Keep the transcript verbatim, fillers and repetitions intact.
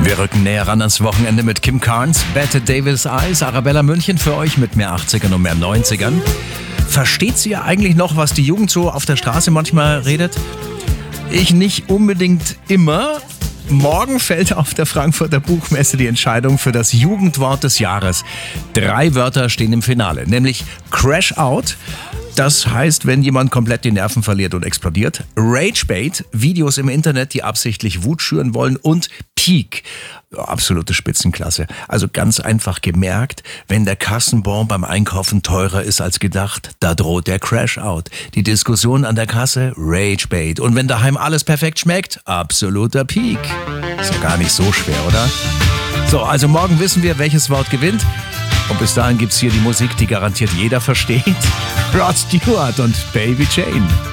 Wir rücken näher ran ans Wochenende mit Kim Carnes, Bette Davis Eyes, Arabella München für euch mit mehr achtzigern und mehr neunzigern. Versteht sie ja eigentlich noch, was die Jugend so auf der Straße manchmal redet? Ich nicht unbedingt immer. Morgen fällt auf der Frankfurter Buchmesse die Entscheidung für das Jugendwort des Jahres. Drei Wörter stehen im Finale, nämlich Crash Out. Das heißt, wenn jemand komplett die Nerven verliert und explodiert. Ragebait, Videos im Internet, die absichtlich Wut schüren wollen. Und Peak, absolute Spitzenklasse. Also ganz einfach gemerkt, wenn der Kassenbon beim Einkaufen teurer ist als gedacht, da droht der Crash-Out. Die Diskussion an der Kasse, Ragebait. Und wenn daheim alles perfekt schmeckt, absoluter Peak. Ist ja gar nicht so schwer, oder? So, also morgen wissen wir, welches Wort gewinnt. Und bis dahin gibt's hier die Musik, die garantiert jeder versteht. Rod Stewart und Baby Jane.